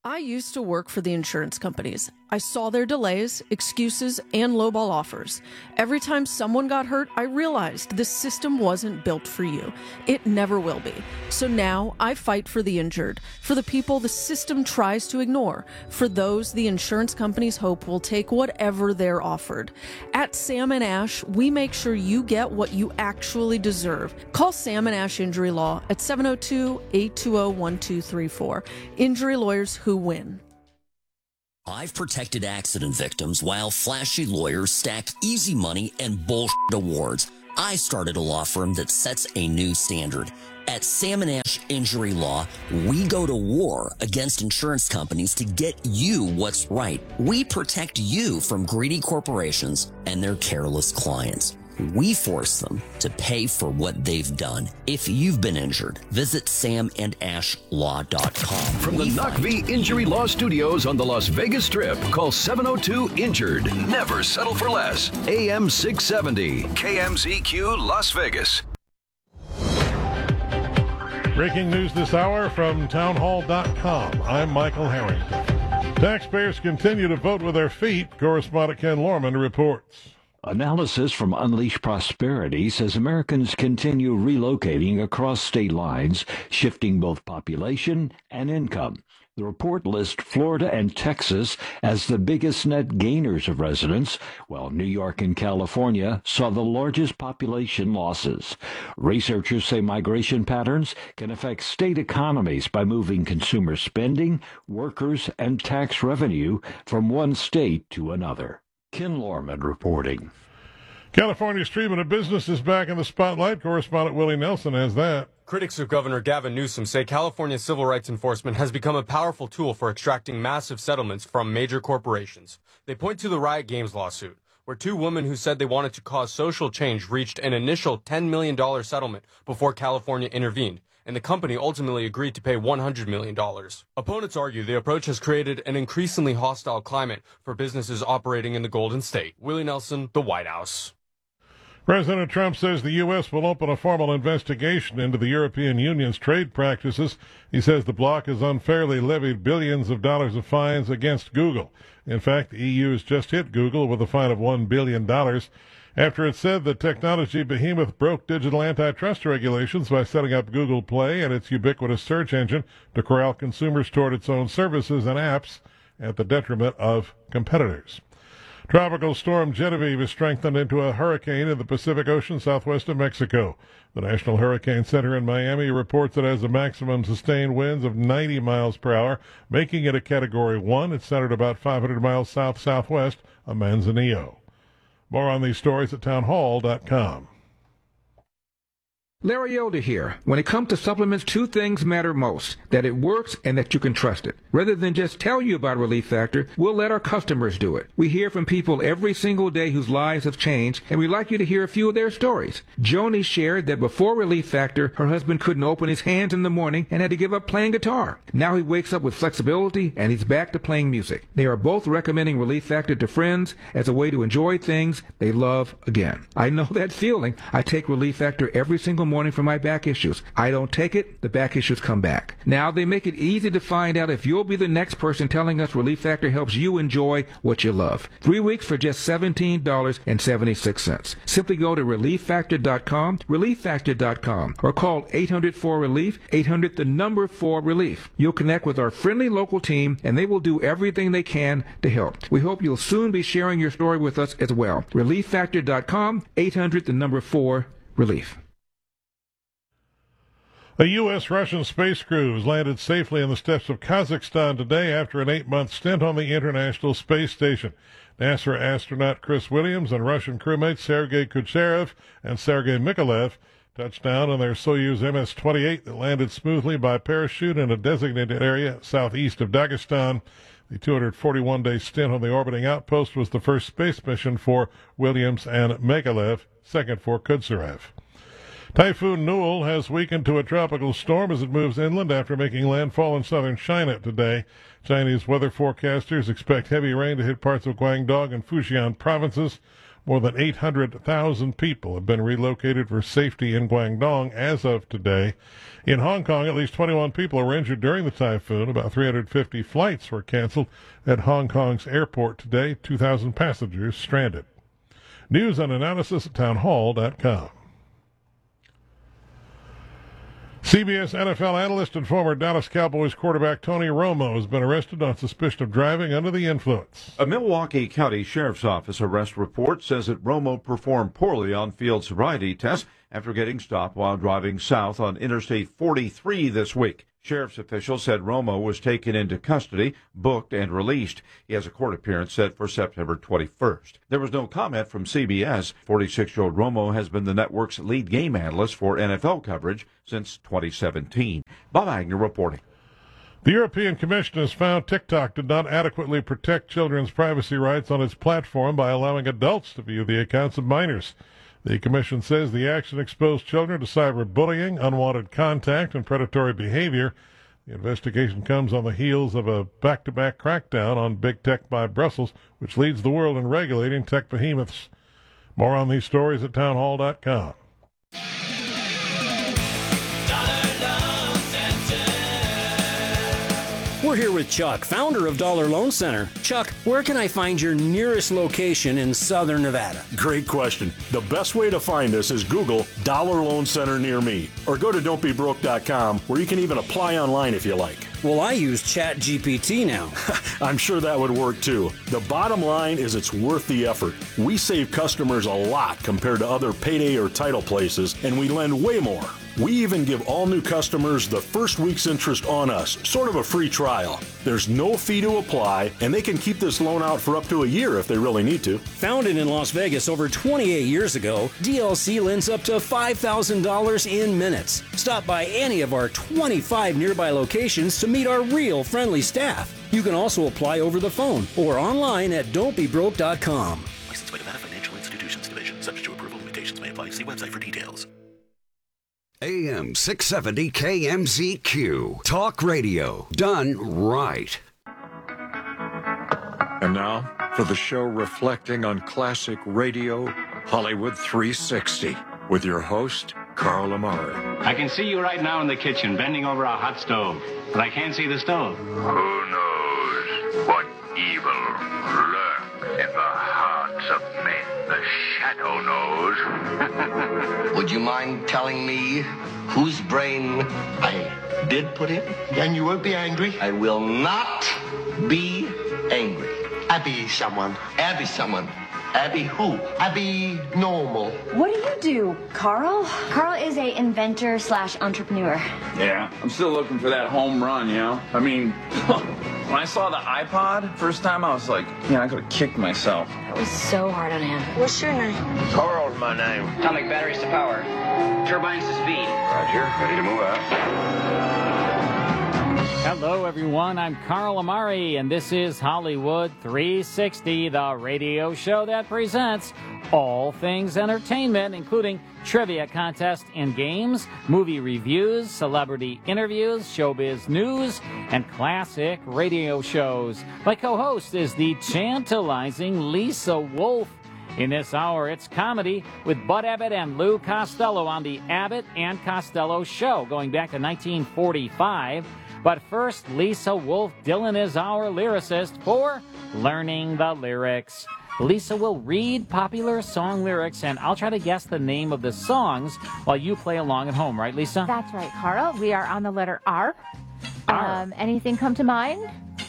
I used to work for the insurance companies. I saw their delays, excuses, and lowball offers. Every time someone got hurt, I realized this system wasn't built for you. It never will be. So now I fight for the injured, for the people the system tries to ignore, for those the insurance companies hope will take whatever they're offered. At Sam & Ash, we make sure you get what you actually deserve. Call Sam & Ash Injury Law at 702-820-1234. Injury lawyers who win. I've protected accident victims while flashy lawyers stack easy money and bullshit awards. I started a law firm that sets a new standard. At Sam & Ash Injury Law, we go to war against insurance companies to get you what's right. We protect you from greedy corporations and their careless clients. We force them to pay for what they've done. If you've been injured, visit samandashlaw.com. From the Knock V Injury Law Studios on the Las Vegas Strip, call 702-INJURED. Never settle for less. AM 670, KMZQ Las Vegas. Breaking news this hour from townhall.com. I'm Michael Harrington. Taxpayers continue to vote with their feet. Correspondent Ken Lorman reports. Analysis from Unleash Prosperity says Americans continue relocating across state lines, shifting both population and income. The report lists Florida and Texas as the biggest net gainers of residents, while New York and California saw the largest population losses. Researchers say migration patterns can affect state economies by moving consumer spending, workers, and tax revenue from one state to another. Ken Lorman reporting. California's treatment of business is back in the spotlight. Correspondent Willie Nelson has that. Critics of Governor Gavin Newsom say California's civil rights enforcement has become a powerful tool for extracting massive settlements from major corporations. They point to the Riot Games lawsuit, where two women who said they wanted to cause social change reached an initial $10 million settlement before California intervened, and the company ultimately agreed to pay $100 million. Opponents argue the approach has created an increasingly hostile climate for businesses operating in the Golden State. Willie Nelson, the White House. President Trump says the U.S. will open a formal investigation into the European Union's trade practices. He says the bloc has unfairly levied billions of dollars of fines against Google. In fact, the EU has just hit Google with a fine of $1 billion after it said the technology behemoth broke digital antitrust regulations by setting up Google Play and its ubiquitous search engine to corral consumers toward its own services and apps at the detriment of competitors. Tropical storm Genevieve is strengthened into a hurricane in the Pacific Ocean southwest of Mexico. The National Hurricane Center in Miami reports it has a maximum sustained winds of 90 miles per hour, making it a Category 1. It's centered about 500 miles south-southwest of Manzanillo. More on these stories at townhall.com. Larry Elder here. When it comes to supplements, two things matter most: that it works and that you can trust it. Rather than just tell you about Relief Factor, we'll let our customers do it. We hear from people every single day whose lives have changed, and we'd like you to hear a few of their stories. Joni shared that before Relief Factor, her husband couldn't open his hands in the morning and had to give up playing guitar. Now he wakes up with flexibility and he's back to playing music. They are both recommending Relief Factor to friends as a way to enjoy things they love again. I know that feeling. I take Relief Factor every single morning for my back issues. I don't take it, the back issues come back. Now they make it easy to find out if you'll be the next person telling us Relief Factor helps you enjoy what you love. 3 weeks for just $17.76. Simply go to ReliefFactor.com, ReliefFactor.com, or call 800-4RELIEF, 800-4RELIEF. You'll connect with our friendly local team, and they will do everything they can to help. We hope you'll soon be sharing your story with us as well. ReliefFactor.com, 800-4RELIEF. A U.S.-Russian space crew has landed safely in the steppes of Kazakhstan today after an 8-month stint on the International Space Station. NASA astronaut Chris Williams and Russian crewmates Sergei Kucherev and Sergei Mykolaiv touched down on their Soyuz MS-28 that landed smoothly by parachute in a designated area southeast of Dagestan. The 241-day stint on the orbiting outpost was the first space mission for Williams and Mykolaiv, second for Kucherev. Typhoon Newell has weakened to a tropical storm as it moves inland after making landfall in southern China today. Chinese weather forecasters expect heavy rain to hit parts of Guangdong and Fujian provinces. More than 800,000 people have been relocated for safety in Guangdong as of today. In Hong Kong, at least 21 people were injured during the typhoon. About 350 flights were canceled at Hong Kong's airport today. 2,000 passengers stranded. News and analysis at townhall.com. CBS NFL analyst and former Dallas Cowboys quarterback Tony Romo has been arrested on suspicion of driving under the influence. A Milwaukee County Sheriff's Office arrest report says that Romo performed poorly on field sobriety tests after getting stopped while driving south on Interstate 43 this week. Sheriff's officials said Romo was taken into custody, booked, and released. He has a court appearance set for September 21st. There was no comment from CBS. 46-year-old Romo has been the network's lead game analyst for NFL coverage since 2017. Bob Agnew reporting. The European Commission has found TikTok did not adequately protect children's privacy rights on its platform by allowing adults to view the accounts of minors. The Commission says the action exposed children to cyberbullying, unwanted contact, and predatory behavior. The investigation comes on the heels of a back-to-back crackdown on big tech by Brussels, which leads the world in regulating tech behemoths. More on these stories at townhall.com. We're here with Chuck, founder of Dollar Loan Center. Chuck, where can I find your nearest location in Southern Nevada? Great question. The best way to find us is Google Dollar Loan Center near me, or go to don'tbebroke.com, where you can even apply online if you like. Well, I use ChatGPT now. I'm sure that would work too. The bottom line is it's worth the effort. We save customers a lot compared to other payday or title places, and we lend way more. We even give all new customers the first week's interest on us, sort of a free trial. There's no fee to apply, and they can keep this loan out for up to a year if they really need to. Founded in Las Vegas over 28 years ago, DLC lends up to $5,000 in minutes. Stop by any of our 25 nearby locations to meet our real friendly staff. You can also apply over the phone or online at don'tbebroke.com. Licensed by Nevada Financial Institutions Division. Subject to approval. Limitations may apply. See website for details. AM 670 KMZQ. Talk radio done right. And now for the show reflecting on classic radio, Hollywood 360, with your host, Carl Amari. I can see you right now in the kitchen, bending over a hot stove, but I can't see the stove. Who knows what evil lurks in the hearts of men? The shadow knows. Would you mind telling me whose brain I did put in? And you won't be angry? I will not be angry. Abby someone. Abby someone. Abby who? Abby normal. What do you do, Carl? Carl is a inventor / entrepreneur. Yeah, I'm still looking for that home run, you know? I mean, when I saw the iPod first time, I was like, man, I could have kicked myself. It was so hard on him. What's your name? Carl's my name. Atomic batteries to power. Turbines to speed. Roger, ready to move out. Hello, everyone. I'm Carl Amari, and this is Hollywood 360, the radio show that presents all things entertainment, including trivia contests and games, movie reviews, celebrity interviews, showbiz news, and classic radio shows. My co-host is the tantalizing Lisa Wolf. In this hour, it's comedy with Bud Abbott and Lou Costello on the Abbott and Costello Show, going back to 1945. But first, Lisa Wolf Dillon is our lyricist for Learning the Lyrics. Lisa will read popular song lyrics, and I'll try to guess the name of the songs while you play along at home, right, Lisa? That's right, Carl. We are on the letter R. R. Anything come to mind?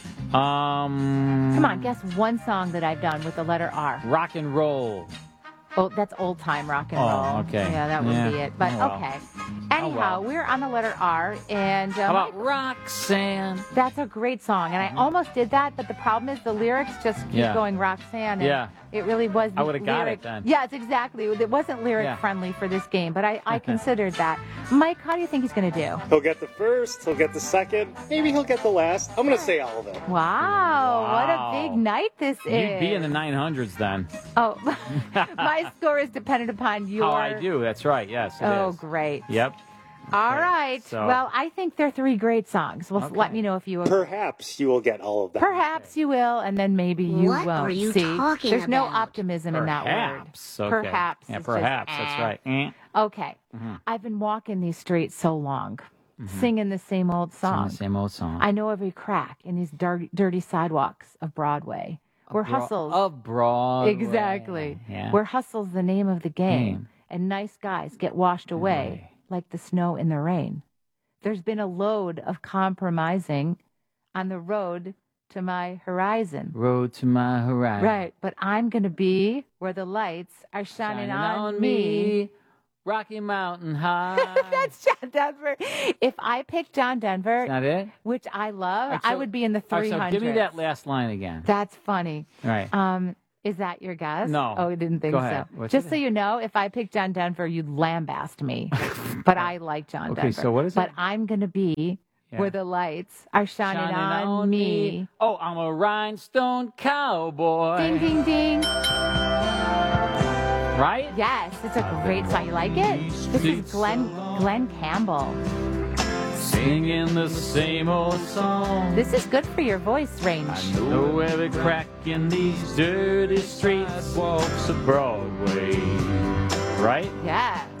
Come on, guess one song that I've done with the letter R. Rock and roll. Oh, that's old time rock and roll. Oh, okay. Yeah, that would be it. But okay. Anyhow, we're on the letter R, and how about Roxanne? That's a great song, and I almost did that, but the problem is the lyrics just keep going Roxanne. And it really wasn't. I would have got it then. Yeah, it's exactly. It wasn't lyric friendly for this game, but I considered that. Mike, how do you think he's going to do? He'll get the first. He'll get the second. Maybe he'll get the last. I'm going to say all of it. Wow, what a big night this is. You'd be in the 900s then. Oh, my score is dependent upon your. Oh, I do. That's right. Yes, it is. Oh, great. Yep. All right. so- Well, I think they're 3 great songs. Well, let me know if you agree. Perhaps you will get all of them. Perhaps you will, and then maybe you What won't. are you See, talking there's no about? optimism in that word. Perhaps. Okay. Perhaps. Yeah, It's just, perhaps. That's right. Okay. Mhm. I've been walking these streets so long, singing the same old song. Same old song. I know every crack in these dirty sidewalks of Broadway. Where hustles. Of Broadway. Exactly. Yeah. Where hustle's the name of the game, and nice guys get washed away like the snow in the rain. There's been a load of compromising on the road to my horizon. Road to my horizon. Right, but I'm going to be where the lights are shining on me. Rocky Mountain High. That's John Denver. If I pick John Denver, Is that it? which I love, All right, so- I would be in the all right, 300s. so give me that last line again. That's funny. All right. Is that your guess? No. Oh, I didn't think Go so. ahead. What's Just it? so you know, if I pick John Denver, you'd lambast me. But I like John Okay, Denver. so what is it? But I'm going to be where the lights are shining on me. Oh, I'm a rhinestone cowboy. Ding, ding, ding. Right? Yes, it's a great song. You like it? This is Glenn Campbell. Singing the same old song. This is good for your voice range. Know every crack in these dirty streets walks of Broadway. Right? Yeah.